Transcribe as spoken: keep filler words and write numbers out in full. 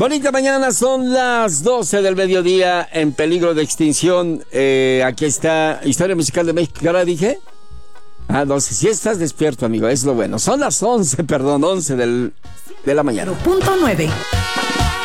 Bonita mañana, son las doce del mediodía, en peligro de extinción. Eh, aquí está Historia Musical de México. ¿Qué hora dije? Ah, doce. Si estás despierto, amigo, es lo bueno. Son las once, perdón, once del, de la mañana. Punto nueve.